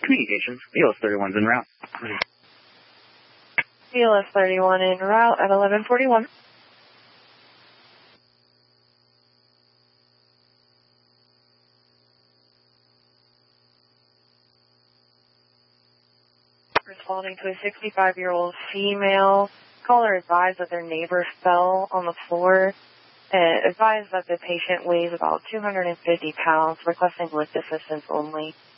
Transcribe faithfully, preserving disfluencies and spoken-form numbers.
Communications, E L S thirty-one's en route. E L S thirty-one en route at eleven forty-one. Responding to a sixty-five-year-old female. Caller advised that their neighbor fell on the floor. Uh, advised that the patient weighs about two hundred fifty pounds, requesting lift assistance only.